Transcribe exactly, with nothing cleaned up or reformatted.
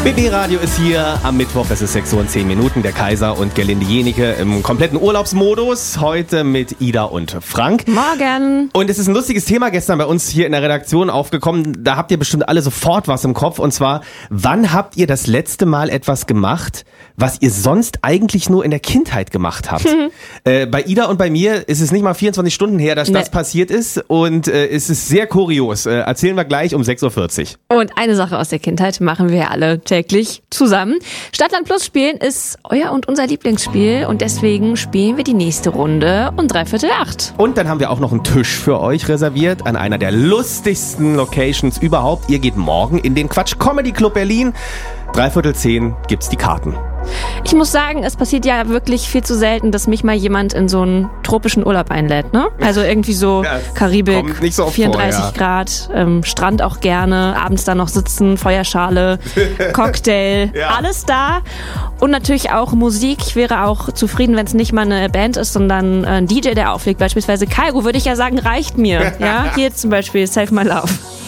B B-Radio ist hier am Mittwoch, es ist sechs Uhr und zehn Minuten, der Kaiser und Gerlinde Jenike im kompletten Urlaubsmodus, heute mit Ida und Frank. Morgen. Und es ist ein lustiges Thema gestern bei uns hier in der Redaktion aufgekommen, da habt ihr bestimmt alle sofort was im Kopf, und zwar, wann habt ihr das letzte Mal etwas gemacht, was ihr sonst eigentlich nur in der Kindheit gemacht habt? Mhm. Äh, bei Ida und bei mir ist es nicht mal vierundzwanzig Stunden her, dass nee. das passiert ist, und äh, es ist sehr kurios. Äh, erzählen wir gleich um sechs Uhr vierzig. Und eine Sache aus der Kindheit machen wir ja alle täglich zusammen. Stadtland Plus spielen ist euer und unser Lieblingsspiel, und deswegen spielen wir die nächste Runde um dreiviertel acht. Und dann haben wir auch noch einen Tisch für euch reserviert an einer der lustigsten Locations überhaupt. Ihr geht morgen in den Quatsch Comedy Club Berlin. Dreiviertel zehn gibt's die Karten. Ich muss sagen, es passiert ja wirklich viel zu selten, dass mich mal jemand in so einen tropischen Urlaub einlädt, ne? Also irgendwie so ja, Karibik, nicht so vierunddreißig vor, ja. Grad, ähm, Strand auch gerne, abends da noch sitzen, Feuerschale, Cocktail, ja. alles da. Und natürlich auch Musik. Ich wäre auch zufrieden, wenn es nicht mal eine Band ist, sondern ein D J, der auflegt. Beispielsweise Kaigo, würde ich ja sagen, reicht mir. Ja, hier zum Beispiel Save My Love.